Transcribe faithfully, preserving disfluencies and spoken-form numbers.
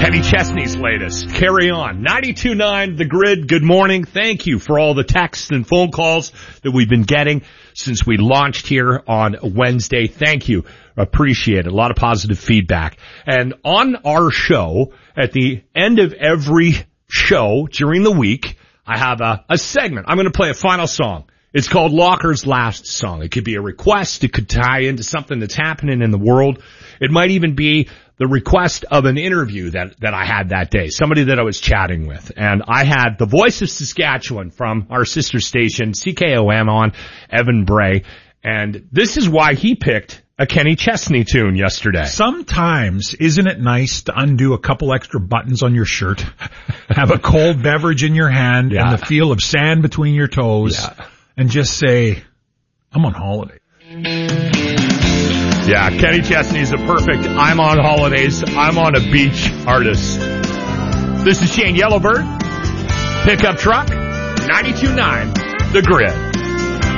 Kenny Chesney's latest. Carry on. ninety-two point nine The Grid. Good morning. Thank you for all the texts and phone calls that we've been getting since we launched here on Wednesday. Thank you. Appreciate it. A lot of positive feedback. And on our show, at the end of every show during the week, I have a, a segment. I'm going to play a final song. It's called Locker's Last Song. It could be a request. It could tie into something that's happening in the world. It might even be the request of an interview that, that I had that day, somebody that I was chatting with. And I had the voice of Saskatchewan from our sister station, C K O M, on, Evan Bray. And this is why he picked a Kenny Chesney tune yesterday. Sometimes, isn't it nice to undo a couple extra buttons on your shirt, have a cold beverage in your hand, yeah. and the feel of sand between your toes, yeah. and just say, I'm on holiday. Yeah, Kenny Chesney is a perfect I'm on holidays, I'm on a beach artist. This is Shane Yellowbird, Pickup Truck, ninety-two point nine The Grid.